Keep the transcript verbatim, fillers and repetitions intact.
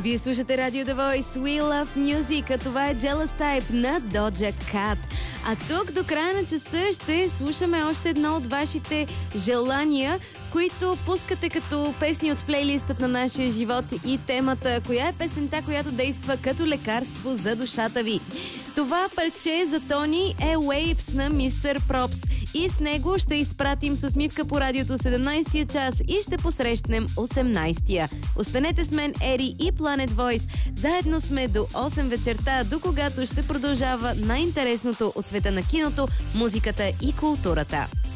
Вие слушате радио The Voice, We Love Music, а това е Jealous Type на Doja Cat. А тук до края на часа ще слушаме още едно от вашите желания, които пускате като песни от плейлистът на нашия живот и темата. Коя е песента, която действа като лекарство за душата ви? Това парче за Тони е Waves на мистер Пропс. И с него ще изпратим с усмивка по радиото седемнайсетия час и ще посрещнем осемнайсетия. Останете с мен, Ери и Planet Voice. Заедно сме до осем вечерта, до когато ще продължава най-интересното от света на киното, музиката и културата.